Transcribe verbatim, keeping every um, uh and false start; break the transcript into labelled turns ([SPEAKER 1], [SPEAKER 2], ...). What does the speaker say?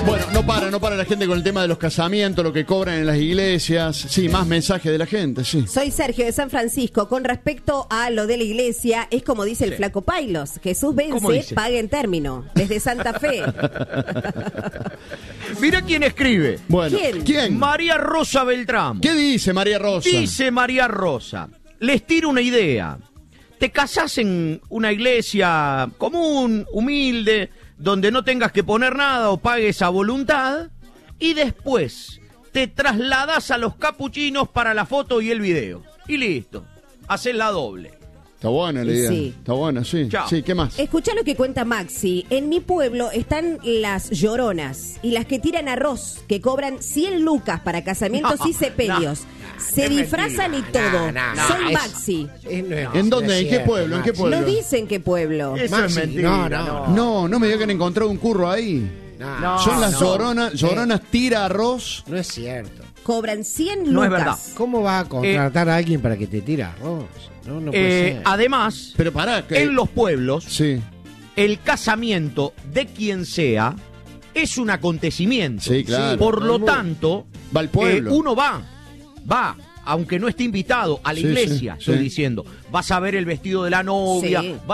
[SPEAKER 1] Bueno, no para, no para la gente con el tema de los casamientos, lo que cobran en las iglesias. Sí, más mensajes de la gente, sí.
[SPEAKER 2] Soy Sergio de San Francisco. Con respecto a lo de la iglesia, es como dice el
[SPEAKER 3] Sí.
[SPEAKER 2] flaco Pailos. Jesús vence, pague en término. Desde Santa Fe.
[SPEAKER 3] Mira quién escribe.
[SPEAKER 1] Bueno,
[SPEAKER 2] ¿Quién?
[SPEAKER 1] ¿quién?
[SPEAKER 3] María Rosa Beltrán.
[SPEAKER 1] ¿Qué dice María Rosa?
[SPEAKER 3] Dice María Rosa, les tiro una idea. Te casás en una iglesia común, humilde, donde no tengas que poner nada o pagues a voluntad, y después te trasladas a los capuchinos para la foto y el video. Y listo, haces la doble.
[SPEAKER 1] Está buena la
[SPEAKER 2] Y
[SPEAKER 1] idea.
[SPEAKER 2] sí.
[SPEAKER 1] Está buena, sí.
[SPEAKER 3] Chao.
[SPEAKER 1] Sí, ¿qué más?
[SPEAKER 2] Escuchá lo que cuenta Maxi. En mi pueblo están las lloronas y las que tiran arroz, que cobran cien lucas para casamientos
[SPEAKER 3] No,
[SPEAKER 2] y sepelios. Se
[SPEAKER 3] es
[SPEAKER 2] disfrazan
[SPEAKER 3] mentira.
[SPEAKER 2] y todo.
[SPEAKER 4] No, no,
[SPEAKER 2] Soy
[SPEAKER 4] es-
[SPEAKER 2] Maxi.
[SPEAKER 4] Es- no,
[SPEAKER 1] ¿En
[SPEAKER 4] no
[SPEAKER 1] dónde?
[SPEAKER 4] es
[SPEAKER 1] ¿En qué
[SPEAKER 4] cierto,
[SPEAKER 1] pueblo? ¿En qué
[SPEAKER 4] Maxi.
[SPEAKER 1] pueblo?
[SPEAKER 2] No dicen qué pueblo.
[SPEAKER 3] Eso
[SPEAKER 4] Maxi,
[SPEAKER 3] es mentira.
[SPEAKER 4] no, no.
[SPEAKER 1] No, no me diga que han encontrado un curro ahí.
[SPEAKER 4] No,
[SPEAKER 3] No,
[SPEAKER 1] Son las
[SPEAKER 3] no.
[SPEAKER 1] lloronas, lloronas tira arroz.
[SPEAKER 4] no es cierto.
[SPEAKER 2] Cobran cien lucas.
[SPEAKER 3] No es verdad.
[SPEAKER 4] ¿Cómo va a contratar a alguien para que te tire arroz? No, no puede
[SPEAKER 3] Eh,
[SPEAKER 4] ser.
[SPEAKER 3] además,
[SPEAKER 1] Pero pará, que...
[SPEAKER 3] en los pueblos,
[SPEAKER 1] Sí,
[SPEAKER 3] el casamiento de quien sea es un acontecimiento.
[SPEAKER 1] Sí, claro.
[SPEAKER 3] Por lo
[SPEAKER 4] Muy-
[SPEAKER 3] tanto,
[SPEAKER 1] va al pueblo.
[SPEAKER 3] eh, uno va, va, aunque no esté invitado a la
[SPEAKER 1] Sí,
[SPEAKER 3] iglesia,
[SPEAKER 1] sí,
[SPEAKER 3] estoy
[SPEAKER 1] sí.
[SPEAKER 3] diciendo. Vas a ver el vestido de la novia,
[SPEAKER 2] Sí.